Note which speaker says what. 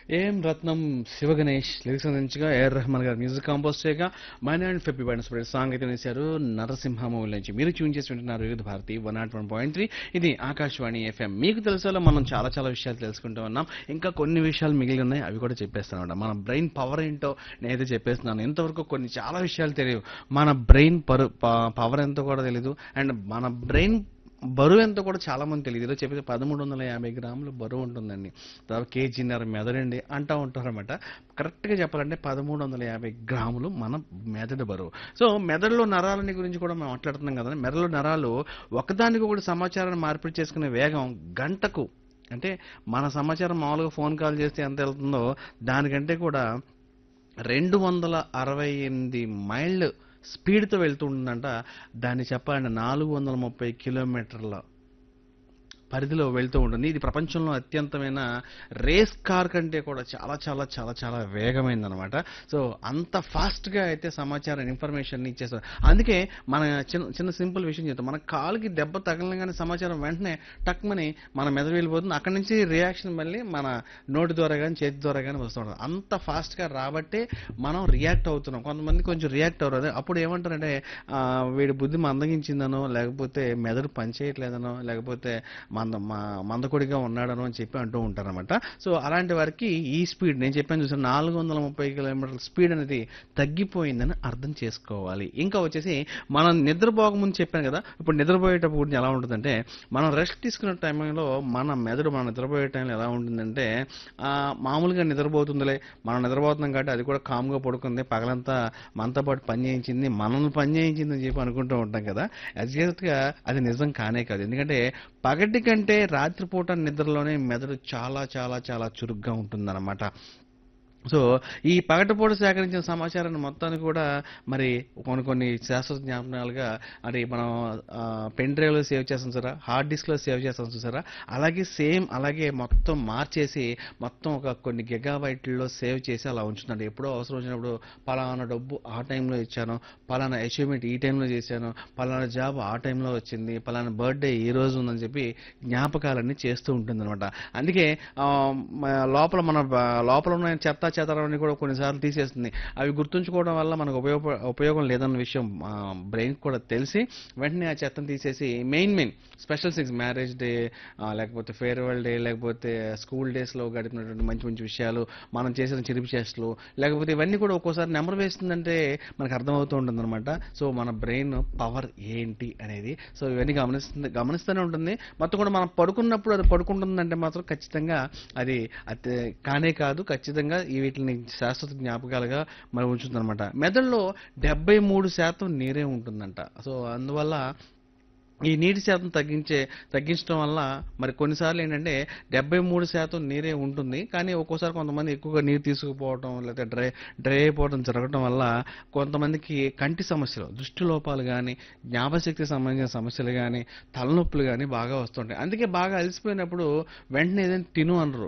Speaker 1: ఏం రత్నం శివగణేష్ లిరిక్స్ అందించగా ఏఆర్ రెహమాన్ గారు మ్యూజిక్ కంపోజ్ చేయగా మైన్ అండ్ ఫెప్పి బైన్ స్ప్రెడ్ సాంగ్ అయితే వేశారు నరసింహ మూవీ నుంచి. మీరు ట్యూన్ చేసి వింటున్నారు వివిధ భారతి 101.3. ఇది ఆకాశవాణి ఎఫ్ఎం. మీకు తెలుసో మనం చాలా చాలా విషయాలు తెలుసుకుంటూ ఉన్నాం. ఇంకా కొన్ని విషయాలు మిగిలి ఉన్నాయి, అవి కూడా చెప్పేస్తాను. మన బ్రెయిన్ పవర్ ఏంటో నేనైతే చెప్పేస్తున్నాను. ఇంతవరకు కొన్ని చాలా విషయాలు తెలియవు. మన బ్రెయిన్ పవర్ ఎంతో కూడా తెలియదు. అండ్ మన బ్రెయిన్ బరువు ఎంతో కూడా చాలా మంది తెలియదు. ఇలా చెప్పేసి 1350 గ్రాములు బరువు ఉంటుందండి. తర్వాత కేజీన్నర మెదడండి అంటూ ఉంటారన్నమాట. కరెక్ట్గా చెప్పాలంటే 1350 గ్రాములు మన మెదడు బరువు. సో మెదడులో నరాలని గురించి కూడా మనం మాట్లాడుతున్నాం కదా. మెదడులో నరాలు ఒకదానికి కూడా సమాచారాన్ని మార్పిడి చేసుకునే వేగం గంటకు, అంటే మన సమాచారం మామూలుగా ఫోన్ కాల్ చేస్తే ఎంత వెళ్తుందో దానికంటే కూడా 268 మైళ్ళు స్పీడ్తో వెళ్తూ ఉంటుందంట. దాన్ని చెప్పాలంటే 430 కిలోమీటర్ల పరిధిలో వెళ్తూ ఉంటుంది. ఇది ప్రపంచంలో అత్యంతమైన రేస్ కార్ కంటే కూడా చాలా చాలా చాలా చాలా వేగమైందనమాట. సో అంత ఫాస్ట్గా అయితే సమాచారం ఇన్ఫర్మేషన్ ఇచ్చేస్తారు. అందుకే మన చిన్న చిన్న సింపుల్ విషయం చెప్తాం. మన కాలుకి దెబ్బ తగలగానే సమాచారం వెంటనే టక్మని మన మెదడు వెళ్ళిపోతుంది. అక్కడి నుంచి రియాక్షన్ మళ్ళీ మన నోటి ద్వారా కానీ చేతి ద్వారా కానీ వస్తుంటుంది. అంత ఫాస్ట్గా రాబట్టే మనం రియాక్ట్ అవుతున్నాం. కొంతమంది కొంచెం రియాక్ట్ అవ్వరు. అప్పుడు ఏమంటారంటే వీడి బుద్ధి మందగించిందనో, లేకపోతే మెదడు పనిచేయట్లేదనో, లేకపోతే మందకొడిగా ఉన్నాడను అని చెప్పి అంటూ ఉంటారనమాట. సో అలాంటి వారికి ఈ స్పీడ్ నేను చెప్పాను చూసాను 430 కిలోమీటర్ల స్పీడ్ అనేది తగ్గిపోయిందని అర్థం చేసుకోవాలి. ఇంకా వచ్చేసి మనం నిద్రపోకముందు చెప్పాను కదా, ఇప్పుడు నిద్రపోయేటప్పుడు ఎలా ఉంటుందంటే, మనం రెస్ట్ తీసుకునే టైంలో మన మెదడు మనం నిద్రపోయే టైంలో ఎలా ఉంటుందంటే, మామూలుగా నిద్రపోతుందిలే, మనం నిద్రపోతున్నాం కాబట్టి అది కూడా కామ్గా పడుకుంది, పగలంతా మనతో పాటు పని చేయించింది, మనల్ని పని చేయించింది అని చెప్పి అనుకుంటూ ఉంటాం కదా. ఎగ్జాక్ట్గా అది నిజం కానే కాదు. ఎందుకంటే పగటి కంటే రాత్రిపూట నిద్రలోనే మెదడు చాలా చాలా చాలా చురుగ్గా ఉంటుందన్నమాట. సో ఈ పగటిపూట సేకరించిన సమాచారాన్ని మొత్తాన్ని కూడా మరి కొన్ని శాశ్వత జ్ఞాపకాలుగా మరి మనం పెన్ డ్రైవ్లో సేవ్ చేస్తాం చూసారా, హార్డ్ డిస్క్లో సేవ్ చేస్తాం చూసారా, అలాగే మొత్తం మార్చేసి మొత్తం ఒక కొన్ని గిగాబైట్లలో సేవ్ చేసి అలా ఉంచుతున్నాడు. ఎప్పుడో అవసరం వచ్చినప్పుడు పలానా డబ్బు ఆ టైంలో ఇచ్చాను, పలానా అచీవ్మెంట్ ఈ టైంలో చేశాను, పలానా జాబ్ ఆ టైంలో వచ్చింది, పలానా బర్త్డే ఈ రోజు ఉందని చెప్పి జ్ఞాపకాలన్నీ చేస్తూ ఉంటుందన్నమాట. అందుకే మన లోపల ఉన్న చెత్తారని కూడా కొన్నిసార్లు తీసేస్తుంది. అవి గుర్తుంచుకోవడం వల్ల మనకు ఉపయోగం లేదన్న విషయం బ్రెయిన్ కూడా తెలిసి వెంటనే ఆ చెత్తను తీసేసి main special things, marriage day, లేకపోతే ఫేర్వెల్ డే, లేకపోతే స్కూల్ డేస్లో గడిపినటువంటి మంచి మంచి విషయాలు, మనం చేసిన చిలిపి చేష్టలు, లేకపోతే ఇవన్నీ కూడా ఒక్కోసారి నెంబర్ వేస్తుందంటే మనకు అర్థమవుతూ ఉంటుందన్నమాట. సో మన బ్రెయిన్ పవర్ ఏంటి అనేది, సో ఇవన్నీ గమనిస్తూనే ఉంటుంది. మొత్తం కూడా మనం పడుకున్నప్పుడు అది పడుకుంటుందంటే మాత్రం ఖచ్చితంగా అది కానే కాదు, ఖచ్చితంగా వీటిని శాశ్వత జ్ఞాపకాలుగా మరి ఉంచుతుందన్నమాట. మెదడులో 73% నీరే ఉంటుందంట. సో అందువల్ల ఈ నీటి శాతం తగ్గించడం వల్ల మరి కొన్నిసార్లు ఏంటంటే 73% నీరే ఉంటుంది. కానీ ఒక్కోసారి కొంతమంది ఎక్కువగా నీరు తీసుకుపోవడం, లేకపోతే డ్రై అయిపోవడం జరగడం వల్ల కొంతమందికి కంటి సమస్యలు, దృష్టి లోపాలు కానీ, జ్ఞాపశక్తికి సంబంధించిన సమస్యలు కానీ, తలనొప్పులు కానీ బాగా వస్తుంటాయి. అందుకే బాగా అలసిపోయినప్పుడు వెంటనే ఏదైనా తిను అనరు.